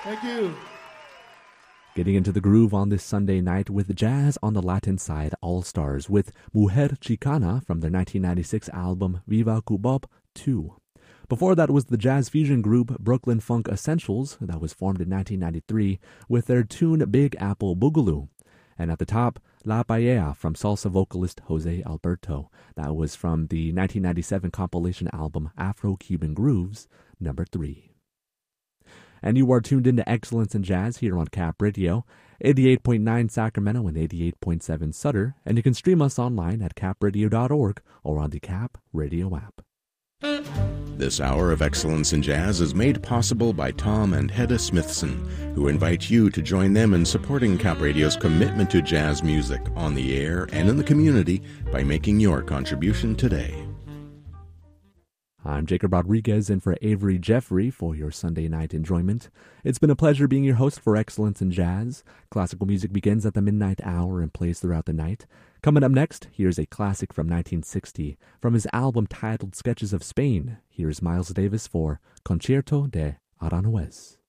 Thank you. Getting into the groove on this Sunday night with Jazz on the Latin Side All-Stars with Mujer Chicana from their 1996 album Viva Cubop 2. Before that was the jazz fusion group Brooklyn Funk Essentials that was formed in 1993 with their tune Big Apple Boogaloo. And at the top, La Paella from salsa vocalist Jose Alberto. That was from the 1997 compilation album Afro-Cuban Grooves, number 3. And you are tuned into Excellence in Jazz here on Cap Radio, 88.9 Sacramento and 88.7 Sutter, and you can stream us online at capradio.org or on the Cap Radio app. This hour of Excellence in Jazz is made possible by Tom and Hedda Smithson, who invite you to join them in supporting Cap Radio's commitment to jazz music on the air and in the community by making your contribution today. I'm Jacob Rodriguez in for Avery Jeffrey for your Sunday night enjoyment. It's been a pleasure being your host for Excellence in Jazz. Classical music begins at the midnight hour and plays throughout the night. Coming up next, here's a classic from 1960. From his album titled Sketches of Spain, here's Miles Davis for Concierto de Aranjuez.